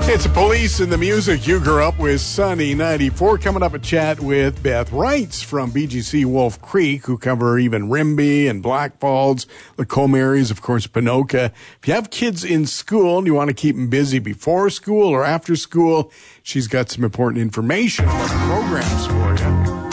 It's Police and the Music you grew up with. Sunny 94. Coming up, a chat with Beth Wrights from BGC Wolf Creek, who cover even Rimbey and Black Falls, the Combe areas, of course, Ponoka. If you have kids in school and you want to keep them busy before school or after school, she's got some important information about programs for you.